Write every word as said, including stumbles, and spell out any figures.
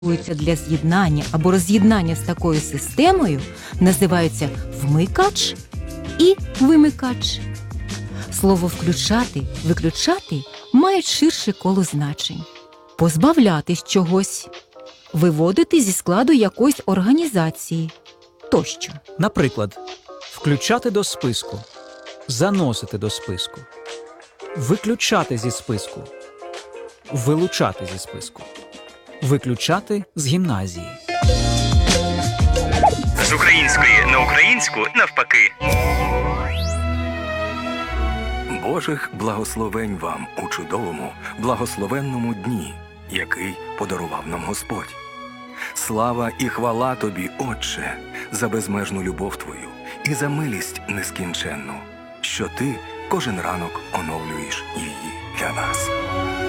для з'єднання або роз'єднання з такою системою, називаються вмикач і вимикач. Слово «включати», «виключати» мають ширше коло значень. Позбавлятись чогось, виводити зі складу якоїсь організації тощо. Наприклад, включати до списку, заносити до списку, виключати зі списку, вилучати зі списку, виключати з гімназії. З української на українську навпаки. Божих благословень вам у чудовому, благословенному дні, який подарував нам Господь. Слава і хвала Тобі, Отче, за безмежну любов Твою і за милість нескінченну, що Ти кожен ранок оновлюєш її для нас.